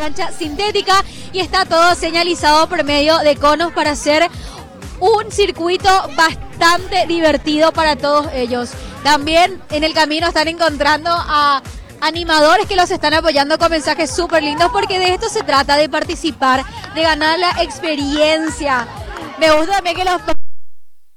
cancha sintética y está todo señalizado por medio de conos para hacer un circuito bastante divertido para todos ellos. También en el camino están encontrando a animadores que los están apoyando con mensajes súper lindos, porque de esto se trata, de participar, de ganar la experiencia. Me gusta también que los